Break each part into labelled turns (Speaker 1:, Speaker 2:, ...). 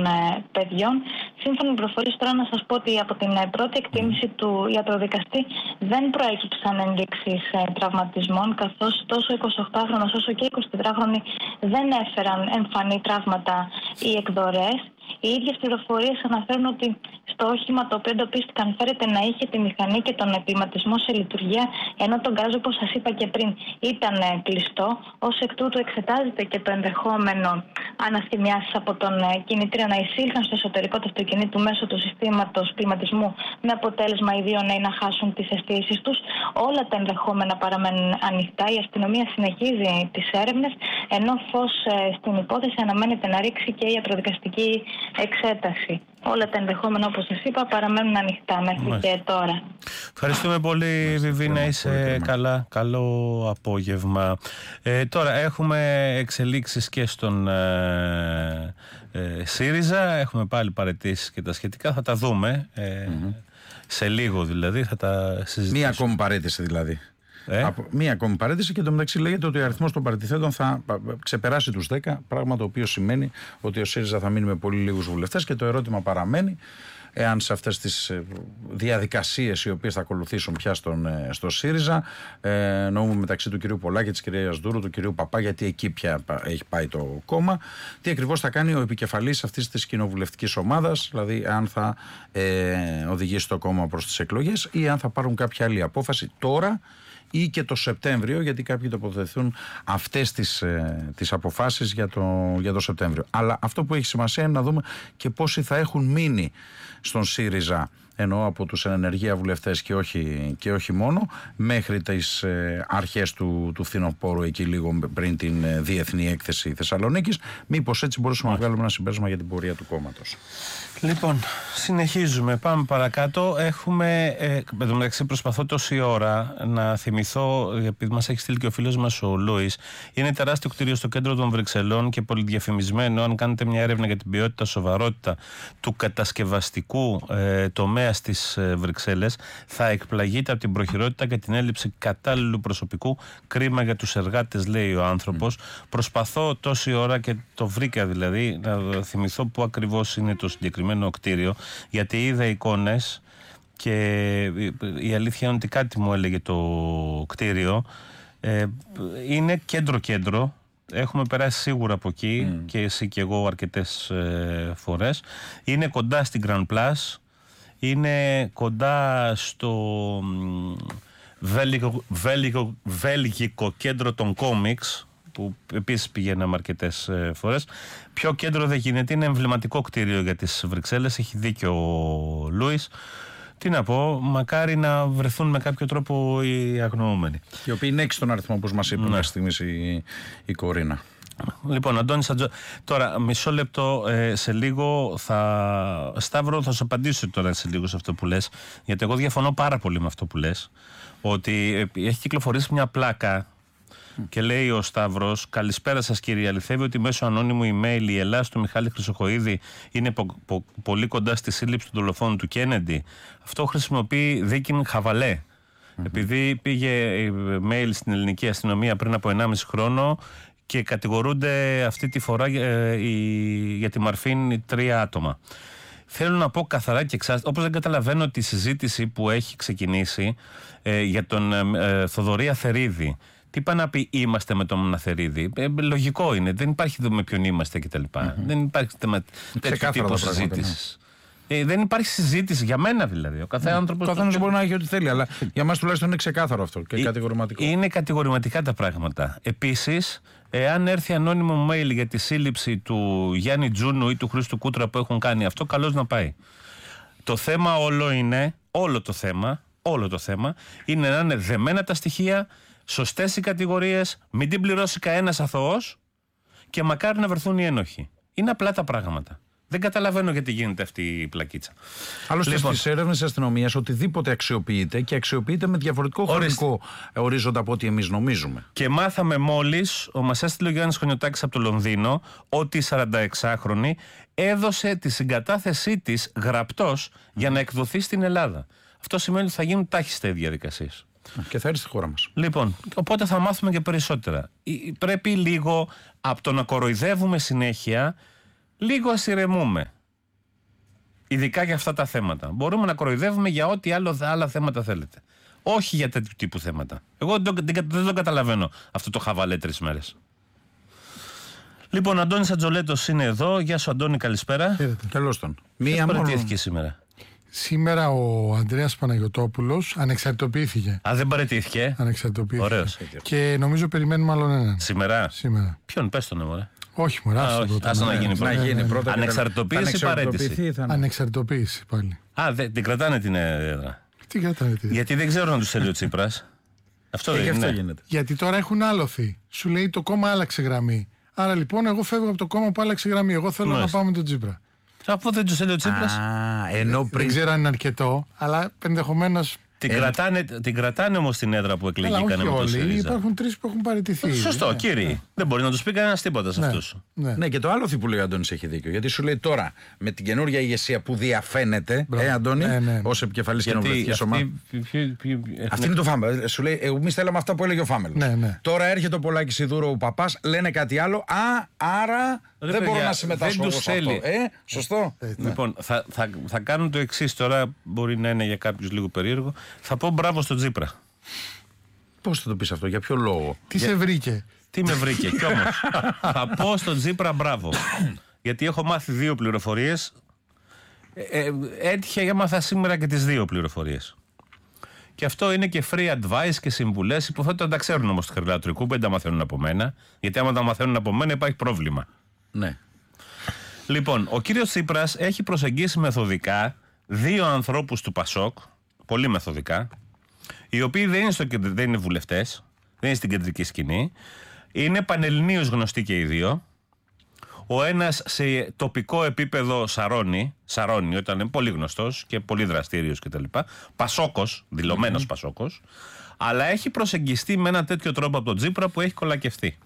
Speaker 1: παιδιών. Σύμφωνα με πληροφορίες, τώρα να σας πω ότι από την πρώτη εκτίμηση του ιατροδικαστή δεν προέκυψαν ενδείξεις τραυματισμών, καθώς τόσο 28χρονος όσο και 24χρονοι δεν έφεραν εμφανή τραύματα ή εκδορές. Οι ίδιες πληροφορίες αναφέρουν ότι στο όχημα το οποίο εντοπίστηκαν φέρεται να είχε τη μηχανή και τον επιματισμό σε λειτουργία, ενώ το γκάζ, όπως σας είπα και πριν, ήταν κλειστό. Ως εκ τούτου εξετάζεται και το ενδεχόμενο ανασχημιάσεις από τον κινητήρα να εισήλθαν στο εσωτερικό του αυτοκινήτου μέσω του συστήματος κλιματισμού, με αποτέλεσμα οι δύο νέοι να χάσουν τις αισθήσεις τους. Όλα τα ενδεχόμενα παραμένουν ανοιχτά. Η αστυνομία συνεχίζει τις έρευνες, ενώ φως στην υπόθεση αναμένεται να ρίξει και η ιατροδικαστική εξέταση. Όλα τα ενδεχόμενα, όπως σας είπα, παραμένουν ανοιχτά μέχρι και τώρα.
Speaker 2: Ευχαριστούμε πολύ, Βιβί, να είσαι καλά. Καλό απόγευμα. Τώρα έχουμε εξελίξεις και στον ΣΥΡΙΖΑ. Έχουμε πάλι παραιτήσεις και τα σχετικά. Θα τα δούμε σε λίγο, δηλαδή. Θα τα συζητήσουμε.
Speaker 3: Μία ακόμη παραίτηση δηλαδή. Μία ακόμη παρένθεση, και εντωμεταξύ λέγεται ότι ο αριθμός των παραιτηθέντων θα ξεπεράσει τους 10, πράγμα το οποίο σημαίνει ότι ο ΣΥΡΙΖΑ θα μείνει με πολύ λίγους βουλευτές, και το ερώτημα παραμένει εάν σε αυτές τις διαδικασίες οι οποίες θα ακολουθήσουν πια στο ΣΥΡΙΖΑ, εννοούμε μεταξύ του κυρίου Πολάκη, της κυρίας Δούρου, του κυρίου Παπά, γιατί εκεί πια έχει πάει το κόμμα, τι ακριβώς θα κάνει ο επικεφαλής αυτής της κοινοβουλευτικής ομάδας, δηλαδή αν θα οδηγήσει το κόμμα προς τις εκλογές ή αν θα πάρουν κάποια άλλη απόφαση τώρα ή και το Σεπτέμβριο, γιατί κάποιοι τοποθετηθούν αυτές τις αποφάσεις για το Σεπτέμβριο. Αλλά αυτό που έχει σημασία είναι να δούμε και πόσοι θα έχουν μείνει στον ΣΥΡΙΖΑ, εννοώ από τους ενεργεία βουλευτές και όχι μόνο, μέχρι τις αρχές του φθινοπόρου, εκεί λίγο πριν την Διεθνή Έκθεση Θεσσαλονίκης. Μήπως έτσι μπορούσαμε να βγάλουμε ένα συμπέρασμα για την πορεία του κόμματος.
Speaker 2: Λοιπόν, συνεχίζουμε, πάμε παρακάτω. Έχουμε, μεταξύ προσπαθώ τόση ώρα να θυμηθώ, επειδή μας έχει στείλει και ο φίλος μας ο Λούις, είναι τεράστιο κτίριο στο κέντρο των Βρυξελών και πολυδιαφημισμένο. Αν κάνετε μια έρευνα για την ποιότητα, σοβαρότητα του κατασκευαστικού τομέα στις Βρυξέλλες, θα εκπλαγείτε από την προχειρότητα και την έλλειψη κατάλληλου προσωπικού. Κρίμα για τους εργάτες, λέει ο άνθρωπος. Προσπαθώ τόση ώρα και το βρήκα, δηλαδή, να θυμηθώ πού ακριβώς είναι το συγκεκριμένο κτίριο, γιατί είδα εικόνες και η αλήθεια είναι ότι κάτι μου έλεγε το κτίριο. Είναι κέντρο. Έχουμε περάσει σίγουρα από εκεί και εσύ και εγώ αρκετές φορές. Είναι κοντά στην Grand Place, είναι κοντά στο βέλγικο κέντρο των κόμιξ, που επίσης πηγαίναμε αρκετές φορές. Πιο κέντρο δεν γίνεται, είναι εμβληματικό κτίριο για τις Βρυξέλλες, έχει δίκιο ο Λούις. Τι να πω, μακάρι να βρεθούν με κάποιο τρόπο οι αγνοούμενοι.
Speaker 3: Οι οποίοι είναι 6 στον αριθμό, όπως μας είπε μέχρι στιγμής η Κορίνα.
Speaker 2: Λοιπόν, Αντώνη Σαντζό, τώρα μισό λεπτό, σε λίγο Σταύρο, θα σου απαντήσω τώρα σε λίγο σε αυτό που λες, γιατί εγώ διαφωνώ πάρα πολύ με αυτό που λες, ότι έχει κυκλοφορήσει μια πλάκα και λέει ο Σταύρος: καλησπέρα σας κύριε, αληθεύει ότι μέσω ανώνυμου email η Ελλάδα του Μιχάλη Χρυσοχοΐδη είναι πολύ κοντά στη σύλληψη του δολοφόνου του Κέννεντι? Αυτό χρησιμοποιεί δίκην χαβαλέ. Επειδή πήγε mail στην ελληνική αστυνομία πριν από 1,5 χρόνο και κατηγορούνται αυτή τη φορά για τη Μαρφίν 3 άτομα. Θέλω να πω καθαρά και εξάστα, όπως δεν καταλαβαίνω τη συζήτηση που έχει ξεκινήσει για τον Θοδωρή Αθερίδη. Τι πάει να πει είμαστε με τον Αθερίδη? Λογικό είναι. Δεν υπάρχει εδώ με ποιον είμαστε κτλ. Δεν υπάρχει τέτοιο τύπο συζήτηση. Δεν υπάρχει συζήτηση για μένα δηλαδή. Ο κάθε άνθρωπος.
Speaker 3: Ο καθένας μπορεί να έχει ό,τι θέλει, αλλά για μας τουλάχιστον είναι ξεκάθαρο αυτό και κατηγορηματικό.
Speaker 2: Είναι κατηγορηματικά τα πράγματα. Επίσης, εάν έρθει ανώνυμο mail για τη σύλληψη του Γιάννη Τζούνου ή του Χρήστου Κούτρα που έχουν κάνει αυτό, καλώς να πάει. Το θέμα όλο το θέμα είναι να είναι δεμένα τα στοιχεία, σωστές οι κατηγορίες, μην την πληρώσει κανένας αθώος και μακάρι να βρεθούν οι ένοχοι. Είναι απλά τα πράγματα. Δεν καταλαβαίνω γιατί γίνεται αυτή η πλακίτσα.
Speaker 3: Άλλωστε, στις έρευνες της αστυνομίας οτιδήποτε αξιοποιείται και αξιοποιείται με διαφορετικό χρονικό ορίζοντα από ό,τι εμείς νομίζουμε.
Speaker 2: Και μάθαμε μόλις, μας έστειλε ο Γιάννης Χωνιωτάκης από το Λονδίνο, ότι η 46χρονη έδωσε τη συγκατάθεσή της γραπτός για να εκδοθεί στην Ελλάδα. Αυτό σημαίνει ότι θα γίνουν τάχιστα οι διαδικασίες.
Speaker 3: Και θα έρθει στη χώρα μας.
Speaker 2: Λοιπόν, οπότε θα μάθουμε και περισσότερα. Πρέπει λίγο από το να κοροϊδεύουμε συνέχεια, λίγο ας ηρεμούμε. Ειδικά για αυτά τα θέματα. Μπορούμε να κοροϊδεύουμε για ό,τι άλλα θέματα θέλετε. Όχι για τέτοιου τύπου θέματα. Εγώ δεν το καταλαβαίνω αυτό το χαβαλέ 3 μέρες. Λοιπόν, ο Αντώνης Ατζολέτος είναι εδώ. Γεια σου, Αντώνη, καλησπέρα.
Speaker 3: Καλώς τον.
Speaker 2: Μία παραιτήθηκε σήμερα.
Speaker 4: Σήμερα ο Ανδρέας Παναγιωτόπουλος ανεξαρτητοποιήθηκε.
Speaker 2: Α, δεν παραιτήθηκε.
Speaker 4: Ανεξαρτητοποιήθηκε.
Speaker 2: Ωραίος.
Speaker 4: Και νομίζω περιμένουμε άλλον έναν.
Speaker 2: Σήμερα.
Speaker 4: Ποιον,
Speaker 2: πες τον, μωρέ.
Speaker 4: Όχι, μωρέ.
Speaker 2: Άσε να γίνει πρώτα. Ανεξαρτητοποίηση ή παραίτηση?
Speaker 4: Ανεξαρτητοποίηση πάλι.
Speaker 2: Α, την κρατάνε την έδρα.
Speaker 4: Τι κρατάνε την έδρα?
Speaker 2: Γιατί δεν ξέρω να τους θέλει ο Τσίπρας. Αυτό δεν
Speaker 3: γίνεται.
Speaker 4: Γιατί τώρα έχουν άλοθη. Σου λέει το κόμμα άλλαξε γραμμή. Άρα λοιπόν, εγώ φεύγω από το κόμμα που άλλαξε γραμμή. Εγώ θέλω να πάω με τον Τσίπρα.
Speaker 2: Από δεν τους έλεγε ο Τσίπρας.
Speaker 4: Δεν ξέρω αν είναι αρκετό, αλλά ενδεχομένως.
Speaker 2: Την κρατάνε όμως την έδρα που εκλεγήκανε με το ΣΥΡΙΖΑ.
Speaker 4: Υπάρχουν 3 που έχουν παραιτηθεί.
Speaker 2: Σωστό, κύριε. Δεν μπορεί να τους πει κανένας τίποτα σε αυτούς.
Speaker 3: Ναι, και το άλλο που λέει ο Αντώνης έχει δίκιο. Γιατί σου λέει τώρα με την καινούργια ηγεσία που διαφαίνεται, Αντώνη, ως επικεφαλής κοινοβουλευτικής ομάδας. Αυτή είναι το Φάμελ. Σου λέει, εμείς θέλαμε αυτά που έλεγε ο Φάμελ. Τώρα έρχεται ο Πολάκης Σιδούρο, ο παπάς, λένε κάτι άλλο. Άρα δεν μπορώ να συμμετάσχω σε αυτό. Σωστό.
Speaker 2: Λοιπόν, θα κάνουν το εξής τώρα, μπορεί να είναι για κάποιους λίγο περίεργο. Θα πω μπράβο στον Τσίπρα.
Speaker 3: Πώς θα το πεις αυτό, για ποιο λόγο?
Speaker 4: Τι σε βρήκε?
Speaker 2: Τι με βρήκε, κι όμως θα πω στον Τσίπρα μπράβο. Γιατί έχω μάθει 2 πληροφορίες. Έτυχε, έμαθα σήμερα και τις 2 πληροφορίες. Και αυτό είναι και free advice και συμβουλές. Υποθέτω να τα ξέρουν όμως του Χαριλαοτρικού, δεν τα μαθαίνουν από μένα. Γιατί άμα τα μαθαίνουν από μένα υπάρχει πρόβλημα.
Speaker 3: Ναι.
Speaker 2: Λοιπόν, ο κύριος Τσίπρας έχει προσεγγίσει μεθοδικά 2 ανθρώπους του ΠΑΣΟΚ, πολύ μεθοδικά, οι οποίοι δεν είναι βουλευτές, δεν είναι στην κεντρική σκηνή, είναι πανελληνίως γνωστοί και οι 2. Ο ένας σε τοπικό επίπεδο Σαρώνει, όταν είναι πολύ γνωστός και πολύ δραστήριος κτλ. Πασόκος, δηλωμένος Πασόκος, αλλά έχει προσεγγιστεί με ένα τέτοιο τρόπο από τον Τσίπρα που έχει κολακευτεί.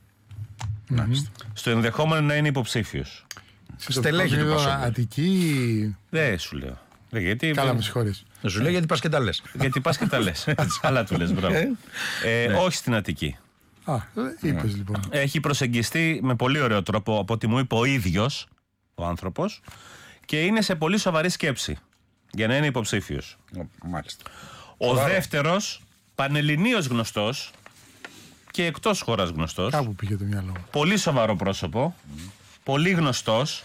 Speaker 2: Στο ενδεχόμενο να είναι υποψήφιος.
Speaker 4: Στελέχη του Πασόκ. Αττική.
Speaker 2: Δεν σου λέω.
Speaker 4: Καλά, με συγχωρείς.
Speaker 3: Σου λέει γιατί πας και τα λες.
Speaker 2: Γιατί πας και τα λες. Αλλά του λες, μπράβο. Όχι στην Αττική.
Speaker 4: Είπες λοιπόν.
Speaker 2: Έχει προσεγγιστεί με πολύ ωραίο τρόπο από ό,τι μου είπε ο ίδιος ο άνθρωπος και είναι σε πολύ σοβαρή σκέψη για να είναι υποψήφιος.
Speaker 3: Μάλιστα.
Speaker 2: Ο δεύτερος, πανελληνίως γνωστός και εκτός χώρας γνωστός.
Speaker 4: Κάπου πήγε το μυαλό. Πολύ
Speaker 2: σοβαρό πρόσωπο, πολύ γνωστός,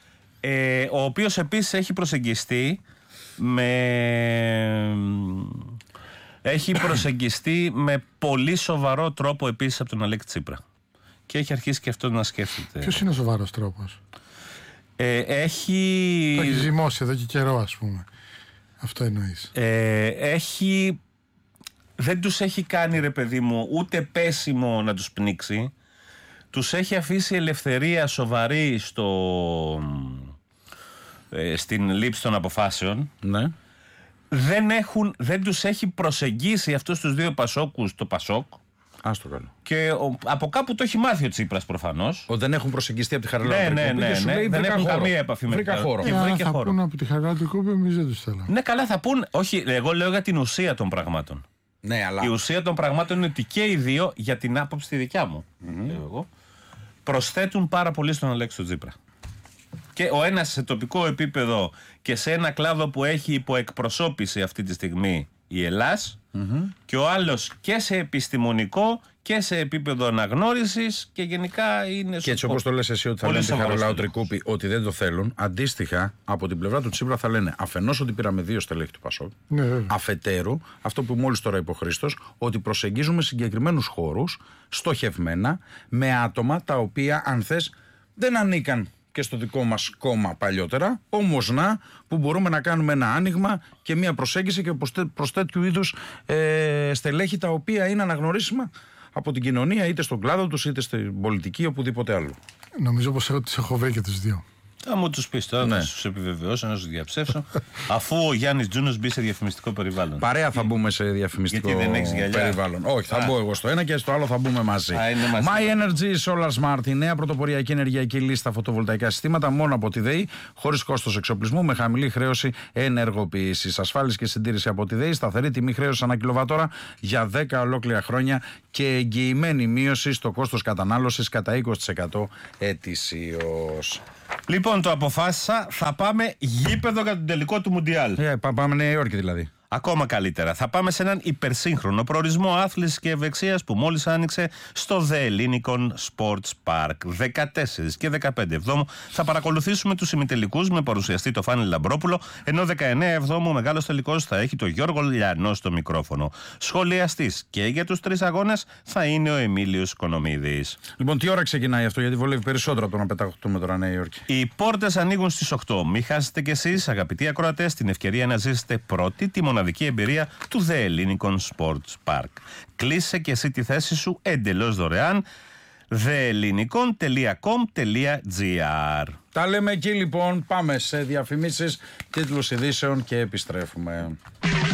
Speaker 2: ο οποίος επίσης έχει προσεγγιστεί με πολύ σοβαρό τρόπο επίσης από τον Αλέξη Τσίπρα. Και έχει αρχίσει και αυτό να σκέφτεται.
Speaker 4: Ποιος είναι ο σοβαρός τρόπος? Το
Speaker 2: έχει
Speaker 4: ζυμώσει εδώ και καιρό, ας πούμε. Αυτό εννοείς.
Speaker 2: Δεν τους έχει κάνει, ρε παιδί μου, ούτε πέσιμο να τους πνίξει. Τους έχει αφήσει ελευθερία σοβαρή στην λήψη των αποφάσεων.
Speaker 3: Ναι.
Speaker 2: Δεν τους έχει προσεγγίσει αυτούς τους 2 Πασόκους το Πασόκ.
Speaker 3: Άστο καλό.
Speaker 2: Και από κάπου το έχει μάθει ο Τσίπρας προφανώς.
Speaker 3: Δεν έχουν προσεγγιστεί από τη Χαριλαοτρικού.
Speaker 2: Ναι. Δεν έχουν καμία επαφή με
Speaker 3: βρήκα χώρο.
Speaker 4: Θα πούν από τη Χαριλαοτρικού που εμείς δεν τους θέλαμε.
Speaker 2: Ναι, καλά, θα πούν. Όχι, εγώ λέω για την ουσία των πραγμάτων.
Speaker 3: Ναι, αλλά...
Speaker 2: Η ουσία των πραγμάτων είναι ότι και οι 2, για την άποψη τη δικιά μου, εγώ, προσθέτουν πάρα πολύ στον Αλέξη Τσίπρα. Και ο ένας σε τοπικό επίπεδο και σε ένα κλάδο που έχει υποεκπροσώπηση αυτή τη στιγμή η Ελλάς, και ο άλλος και σε επιστημονικό και σε επίπεδο αναγνώρισης και γενικά είναι.
Speaker 3: Και έτσι όπως το λες εσύ ότι θα λένε τη Χαριλαοτρικού ότι δεν το θέλουν, αντίστοιχα από την πλευρά του Τσίπρα θα λένε αφενός ότι πήραμε 2 στελέχη του Πασόκ, αφετέρου αυτό που μόλις τώρα είπε ο Χρήστος, ότι προσεγγίζουμε συγκεκριμένους χώρους στοχευμένα με άτομα τα οποία αν θες δεν ανήκαν και στο δικό μας κόμμα παλιότερα, όμως που μπορούμε να κάνουμε ένα άνοιγμα και μια προσέγγιση και προς τέτοιου είδους στελέχη τα οποία είναι αναγνωρίσιμα από την κοινωνία, είτε στον κλάδο τους είτε στην πολιτική, οπουδήποτε άλλο.
Speaker 4: Νομίζω πως εγώ τους έχω βρει και τους 2.
Speaker 2: Θα μου τους πεις τώρα, να τους επιβεβαιώσω, να τους διαψεύσω. Αφού ο Γιάννης Τζούνος μπει σε διαφημιστικό περιβάλλον.
Speaker 3: Παρέα θα μπούμε σε διαφημιστικό περιβάλλον. Όχι, θα μπω εγώ στο ένα και στο άλλο θα μπούμε μαζί. My Energy Solar Smart, η νέα πρωτοποριακή ενεργειακή λύση στα φωτοβολταϊκά συστήματα, μόνο από τη ΔΕΗ, χωρίς κόστος εξοπλισμού, με χαμηλή χρέωση ενεργοποίησης. Ασφάλιση και συντήρηση από τη ΔΕΗ, σταθερή τιμή χρέωσης ανά κιλοβατόρα για 10 ολόκληρα χρόνια και εγγυημένη μείωση στο κόστος κατανάλωσης κατά 20% ετησίως.
Speaker 2: Λοιπόν, το αποφάσισα. Θα πάμε γήπεδο για τον τελικό του Μουντιάλ.
Speaker 3: Πάμε Νέα Υόρκη δηλαδή.
Speaker 2: Ακόμα καλύτερα. Θα πάμε σε έναν υπερσύγχρονο προορισμό άθλησης και ευεξίας που μόλις άνοιξε στο The Ellinikon Sports Park. 14 και 15 Εβδόμου θα παρακολουθήσουμε τους ημιτελικούς με παρουσιαστή το Φάνη Λαμπρόπουλο, ενώ 19 Εβδόμου ο μεγάλος τελικός θα έχει το Γιώργο Λιανό στο μικρόφωνο. Σχολιαστής και για τους 3 αγώνες θα είναι ο Εμίλιος Οικονομίδης.
Speaker 3: Λοιπόν, τι ώρα ξεκινάει αυτό, γιατί βολεύει περισσότερο από το να πεταχτούμε τώρα Νέα Υόρκη.
Speaker 2: Οι πόρτες ανοίγουν στις 8. Μην χάσετε κι εσείς, αγαπητοί ακροατές, την ευκαιρία να ζήσετε πρώτη τη μοναδική εμπειρία του The Ellinikon Sports Park. Κλείσε και εσύ τη θέση σου εντελώς δωρεάν. theellinikon.com.gr.
Speaker 3: Τα λέμε εκεί λοιπόν, πάμε σε διαφημίσεις, τίτλους ειδήσεων και επιστρέφουμε.